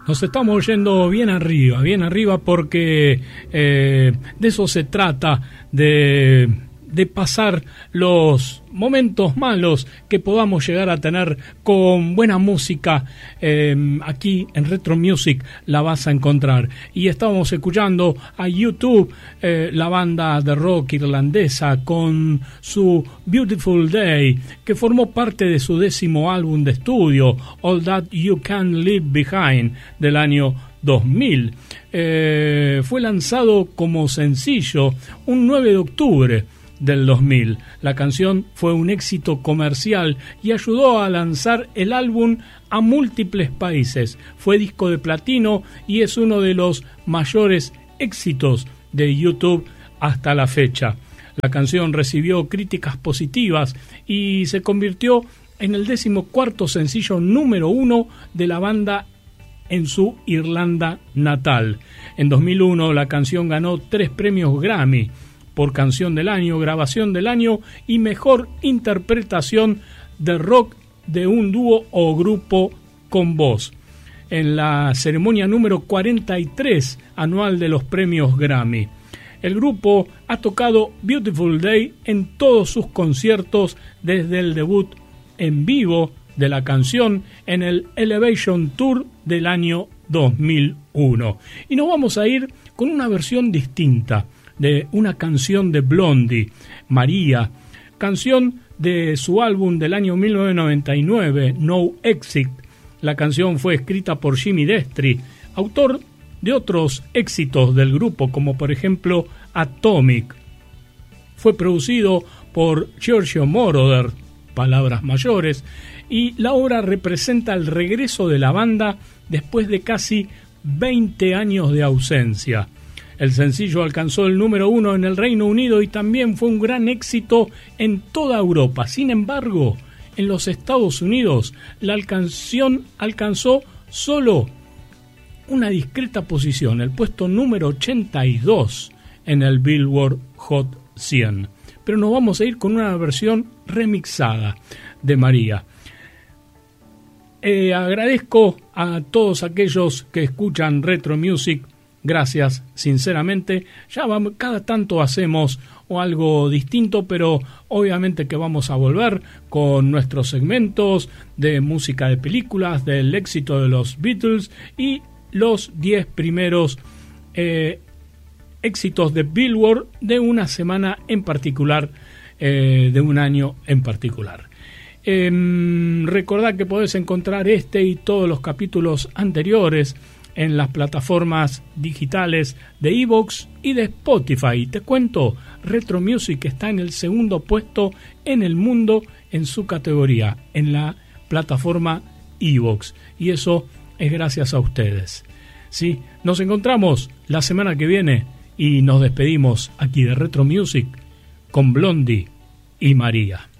Nos estamos yendo bien arriba porque de eso se trata, de pasar los momentos malos que podamos llegar a tener con buena música. Aquí en Retro Music la vas a encontrar. Y estábamos escuchando a YouTube, la banda de rock irlandesa, con su Beautiful Day, que formó parte de su 10º álbum de estudio, All That You Can Leave Behind, del año 2000. Fue lanzado como sencillo un 9 de octubre del 2000. La canción fue un éxito comercial y ayudó a lanzar el álbum a múltiples países. Fue disco de platino y es uno de los mayores éxitos de YouTube hasta la fecha. La canción recibió críticas positivas y se convirtió en el 14º sencillo número 1 de la banda en su Irlanda natal. En 2001 la canción ganó 3 premios Grammy por Canción del Año, Grabación del Año y Mejor Interpretación de Rock de un dúo o grupo con voz, en la ceremonia número 43 anual de los premios Grammy. El grupo ha tocado Beautiful Day en todos sus conciertos desde el debut en vivo de la canción en el Elevation Tour del año 2001. Y nos vamos a ir con una versión distinta de una canción de Blondie, María, canción de su álbum del año 1999, No Exit. La canción fue escrita por Jimmy Destri, autor de otros éxitos del grupo, como por ejemplo Atomic. Fue producido por Giorgio Moroder, palabras mayores, y la obra representa el regreso de la banda después de casi 20 años de ausencia. El sencillo alcanzó el número 1 en el Reino Unido y también fue un gran éxito en toda Europa. Sin embargo, en los Estados Unidos, la canción alcanzó solo una discreta posición, el puesto número 82 en el Billboard Hot 100. Pero nos vamos a ir con una versión remixada de María. Agradezco a todos aquellos que escuchan Retro Music. Gracias, sinceramente. Cada tanto hacemos algo distinto, pero obviamente que vamos a volver con nuestros segmentos de música de películas, del éxito de los Beatles y los 10 primeros éxitos de Billboard de una semana en particular, de un año en particular. Recordad que podés encontrar este y todos los capítulos anteriores en las plataformas digitales de iVoox y de Spotify. Te cuento, Retro Music está en el 2º puesto en el mundo en su categoría, en la plataforma iVoox, y eso es gracias a ustedes. Sí, nos encontramos la semana que viene y nos despedimos aquí de Retro Music con Blondie y María.